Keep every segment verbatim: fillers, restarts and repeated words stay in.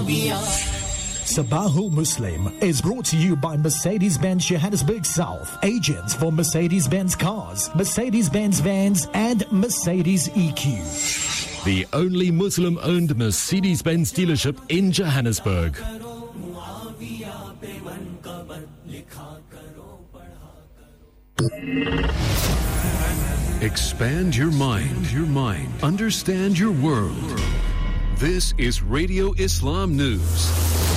Sabahul Muslim is brought to you by Mercedes-Benz Johannesburg South, agents for Mercedes-Benz cars, Mercedes-Benz vans, and Mercedes E Q. The only Muslim-owned Mercedes-Benz dealership in Johannesburg. Expand your mind, your mind. Understand your world. This is Radio Islam News.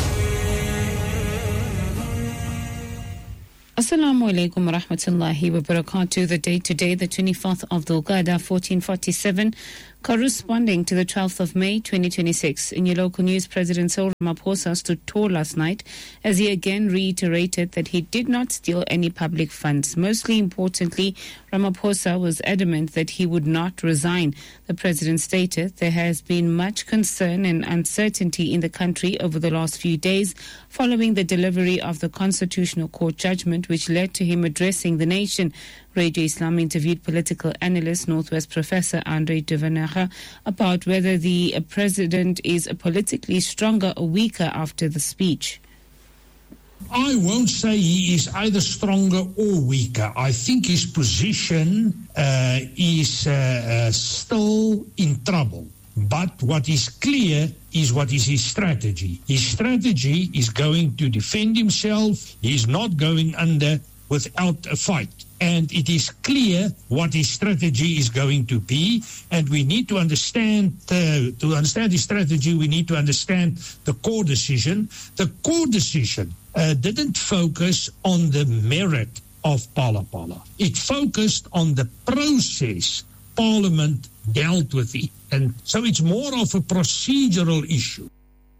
Assalamu alaikum wa rahmatullahi wa barakatuh. The date today, the twenty-fourth of Dhul Qa'dah, fourteen forty-seven, corresponding to the twelfth of May, twenty twenty-six. In your local news, President Cyril Ramaphosa stood tall last night as he again reiterated that he did not steal any public funds. Mostly importantly, Ramaphosa was adamant that he would not resign. The president stated there has been much concern and uncertainty in the country over the last few days following the delivery of the Constitutional Court judgment, which led to him addressing the nation. Radio Islam interviewed political analyst, Northwest Professor Andre Duvenage, about whether the president is politically stronger or weaker after the speech. I won't say he is either stronger or weaker. I think his position uh, is uh, uh, still in trouble. But what is clear is what is his strategy. His strategy is going to defend himself. He's not going under without a fight. And it is clear what his strategy is going to be. And we need to understand, uh, to understand his strategy, we need to understand the core decision. The core decision uh, didn't focus on the merit of Phala Phala. It focused on the process Parliament dealt with it. And so it's more of a procedural issue.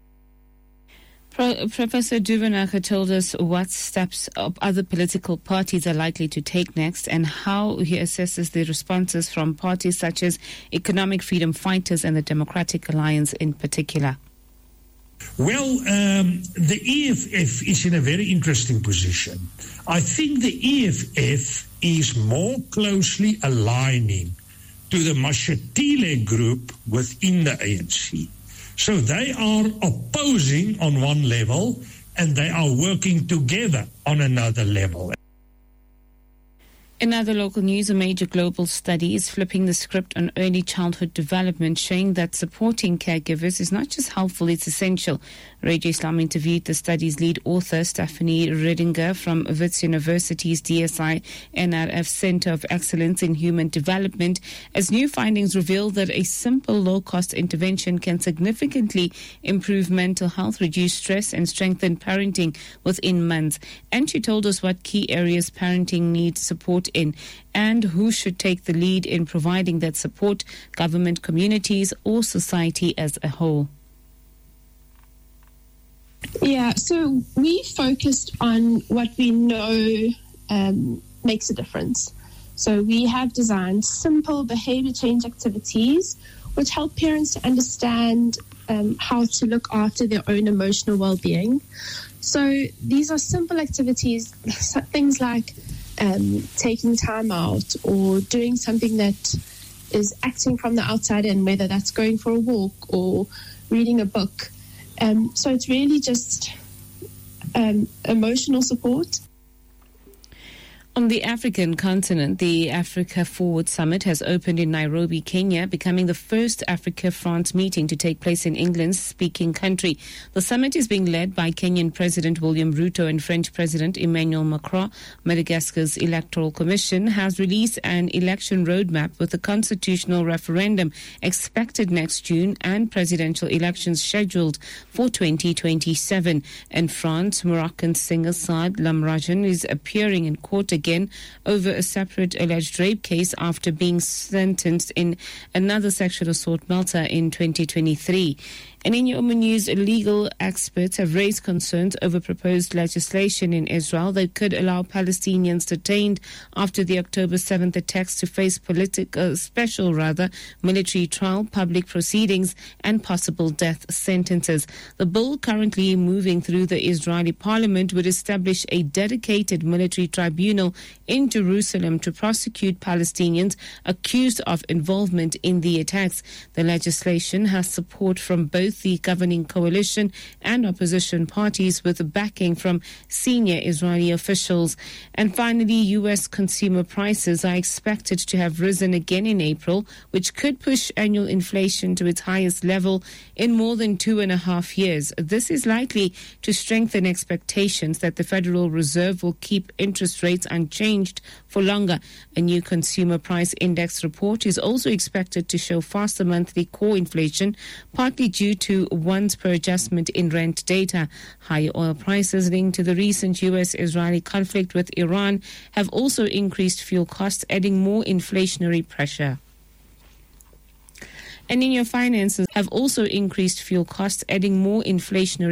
Pro- Professor Duvenage told us what steps other political parties are likely to take next and how he assesses the responses from parties such as Economic Freedom Fighters and the Democratic Alliance in particular. Well, um, the E F F is in a very interesting position. I think the E F F is more closely aligning to the Mashatile group within the A N C. So they are opposing on one level and they are working together on another level. In other local news, a major global study is flipping the script on early childhood development, showing that supporting caregivers is not just helpful, it's essential. Radio Islam interviewed the study's lead author, Stephanie Ridinger, from Wits University's D S I N R F Center of Excellence in Human Development, as new findings reveal that a simple, low-cost intervention can significantly improve mental health, reduce stress, and strengthen parenting within months. And she told us what key areas parenting needs support in and who should take the lead in providing that support, government, communities, or society as a whole. Yeah, so we focused on what we know um, makes a difference. So we have designed simple behavior change activities which help parents to understand um, how to look after their own emotional well-being. So these are simple activities, things like Um, taking time out or doing something that is acting from the outside in, whether that's going for a walk or reading a book. Um, so it's really just um, emotional support. On the African continent, the Africa Forward Summit has opened in Nairobi, Kenya, becoming the first Africa-France meeting to take place in England's speaking country. The summit is being led by Kenyan President William Ruto and French President Emmanuel Macron. Madagascar's Electoral Commission has released an election roadmap with a constitutional referendum expected next June and presidential elections scheduled for twenty twenty-seven. In France, Moroccan singer Saad Lamrajan is appearing in court again over a separate alleged rape case after being sentenced in another sexual assault Malta in twenty twenty-three. And in your news, legal experts have raised concerns over proposed legislation in Israel that could allow Palestinians detained after the October seventh attacks to face political, special rather, military trial, public proceedings, and possible death sentences. The bill currently moving through the Israeli parliament would establish a dedicated military tribunal in Jerusalem to prosecute Palestinians accused of involvement in the attacks. The legislation has support from both both the governing coalition and opposition parties, with backing from senior Israeli officials. And finally, U S consumer prices are expected to have risen again in April, which could push annual inflation to its highest level in more than two and a half years. This is likely to strengthen expectations that the Federal Reserve will keep interest rates unchanged for longer. A new consumer price index report is also expected to show faster monthly core inflation, partly due to ones per adjustment in rent data. Higher oil prices linked to the recent U S-Israeli conflict with Iran have also increased fuel costs, adding more inflationary pressure. And in your finances have also increased fuel costs, adding more inflationary